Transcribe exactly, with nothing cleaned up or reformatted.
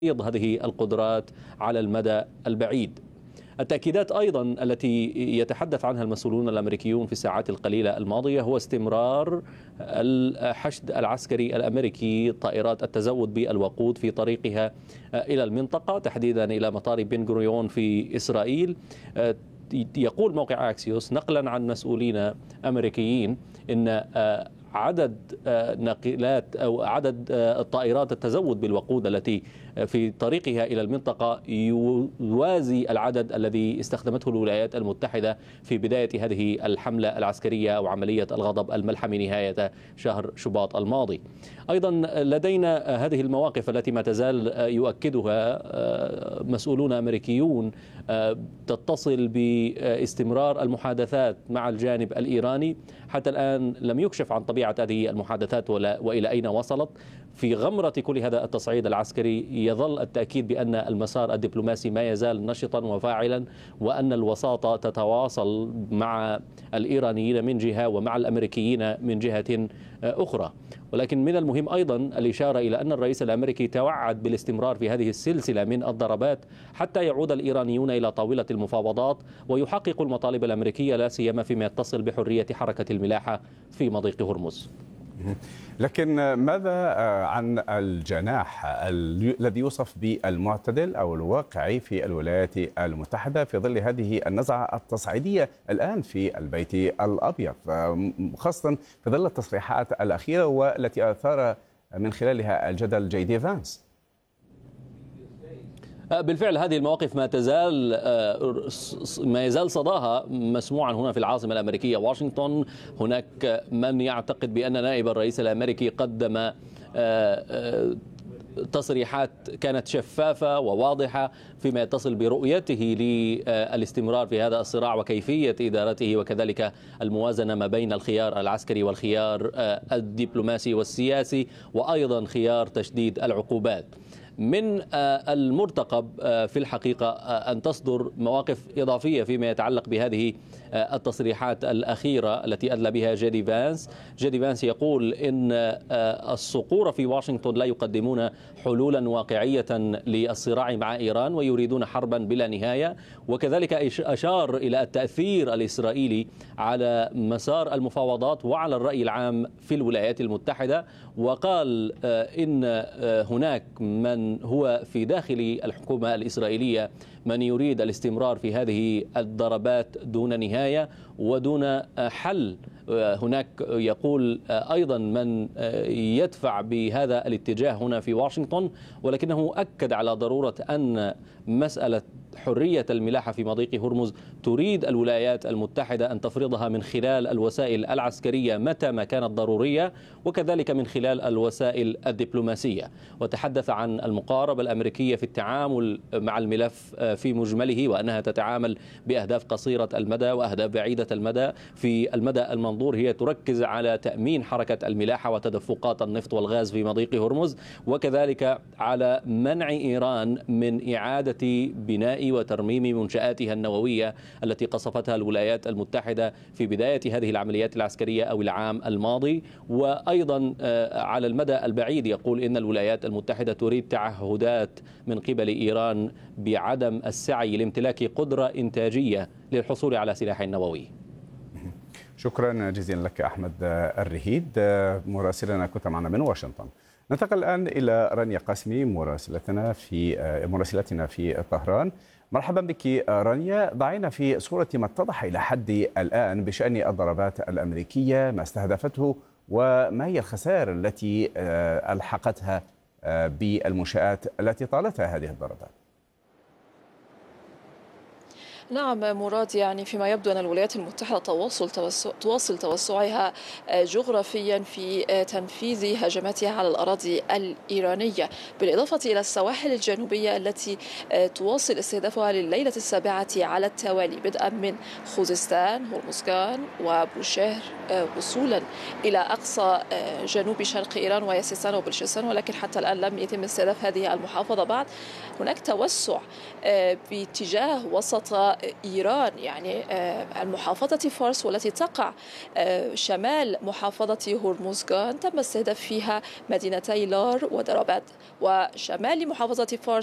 هذه القدرات على المدى البعيد. التأكيدات أيضا التي يتحدث عنها المسؤولون الأمريكيون في الساعات القليلة الماضية هو استمرار الحشد العسكري الأمريكي، طائرات التزود بالوقود في طريقها إلى المنطقة، تحديدا إلى مطار بن غوريون في إسرائيل. يقول موقع أكسيوس نقلا عن مسؤولين أمريكيين إن عدد ناقلات أو عدد الطائرات التزود بالوقود التي في طريقها إلى المنطقة يوازي العدد الذي استخدمته الولايات المتحدة في بداية هذه الحملة العسكرية أو عملية الغضب الملحمي نهاية شهر شباط الماضي. أيضا لدينا هذه المواقف التي ما تزال يؤكدها مسؤولون أمريكيون تتصل باستمرار المحادثات مع الجانب الإيراني. حتى الآن لم يكشف عن طبيعة هذه المحادثات وإلى أين وصلت. في غمرة كل هذا التصعيد العسكري يظل التأكيد بأن المسار الدبلوماسي ما يزال نشطا وفاعلا، وأن الوساطة تتواصل مع الإيرانيين من جهة ومع الأمريكيين من جهة أخرى. ولكن من المهم أيضا الإشارة إلى أن الرئيس الأمريكي توعد بالاستمرار في هذه السلسلة من الضربات حتى يعود الإيرانيون إلى طاولة المفاوضات ويحققوا المطالب الأمريكية، لا سيما فيما يتصل بحرية حركة الملاحة في مضيق هرمز. لكن ماذا عن الجناح الذي يوصف بالمعتدل أو الواقعي في الولايات المتحدة في ظل هذه النزعة التصعيدية الآن في البيت الأبيض، خاصة في ظل التصريحات الأخيرة والتي أثار من خلالها الجدل جي دي فانس؟ بالفعل هذه المواقف ما تزال ما يزال صداها مسموعا هنا في العاصمة الأمريكية واشنطن. هناك من يعتقد بأن نائب الرئيس الأمريكي قدم تصريحات كانت شفافة وواضحة فيما يتصل برؤيته للاستمرار في هذا الصراع وكيفية إدارته، وكذلك الموازنة ما بين الخيار العسكري والخيار الدبلوماسي والسياسي، وأيضا خيار تشديد العقوبات. من المرتقب في الحقيقة أن تصدر مواقف إضافية فيما يتعلق بهذه التصريحات الأخيرة التي أدلى بها جي دي فانس. جي دي فانس يقول إن الصقور في واشنطن لا يقدمون حلولا واقعية للصراع مع إيران ويريدون حربا بلا نهاية، وكذلك أشار إلى التأثير الإسرائيلي على مسار المفاوضات وعلى الرأي العام في الولايات المتحدة، وقال إن هناك من هو في داخل الحكومة الإسرائيلية من يريد الاستمرار في هذه الضربات دون نهاية ودون حل. هناك يقول أيضا من يدفع بهذا الاتجاه هنا في واشنطن، ولكنه أكد على ضرورة أن مسألة حرية الملاحة في مضيق هرمز تريد الولايات المتحدة أن تفرضها من خلال الوسائل العسكرية متى ما كانت ضرورية، وكذلك من خلال الوسائل الدبلوماسية. وتحدث عن المقاربة الأمريكية في التعامل مع الملف في مجمله، وأنها تتعامل بأهداف قصيرة المدى وأهداف بعيدة المدى. في المدى المنظور هي تركز على تأمين حركة الملاحة وتدفقات النفط والغاز في مضيق هرمز، وكذلك على منع إيران من إعادة بناء وترميم منشآتها النووية التي قصفتها الولايات المتحدة في بداية هذه العمليات العسكرية أو العام الماضي. وأيضا على المدى البعيد يقول إن الولايات المتحدة تريد تعهدات من قبل إيران بعدم السعي لامتلاك قدرة إنتاجية للحصول على سلاح نووي. شكرا جزيلا لك أحمد الرهيد مراسلنا كنت معنا من واشنطن. ننتقل الآن إلى رانيا قاسمي مراسلتنا في مراسلتنا في طهران. مرحبا بك رانيا، ضعينا في صورة ما اتضح إلى حد الآن بشأن الضربات الأمريكية، ما استهدفته وما هي الخسائر التي ألحقتها بالمنشآت التي طالتها هذه الضربات. نعم مراد، يعني فيما يبدو أن الولايات المتحدة تواصل توسع تواصل توسعها جغرافيا في تنفيذ هجماتها على الأراضي الإيرانية، بالإضافة إلى السواحل الجنوبية التي تواصل استهدافها لليلة السابعة على التوالي، بدءا من خوزستان، هرمزغان وبوشهر وصولا إلى أقصى جنوب شرق إيران وهي سيستان وبلوشستان، ولكن حتى الآن لم يتم استهداف هذه المحافظة بعد. هناك توسع باتجاه وسط إيران. يعني المحافظة فارس والتي تقع شمال محافظة هرمزغان تم استهداف فيها مدينتي لار ودراباد، وشمال محافظة فارس